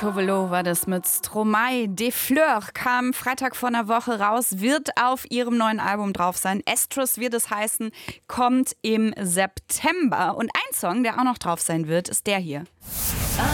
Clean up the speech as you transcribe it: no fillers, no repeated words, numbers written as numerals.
Tovelo war das mit Stromae. Des Fleurs kam Freitag vor einer Woche raus, wird auf ihrem neuen Album drauf sein. Estrus wird es heißen, kommt im September. Und ein Song, der auch noch drauf sein wird, ist der hier.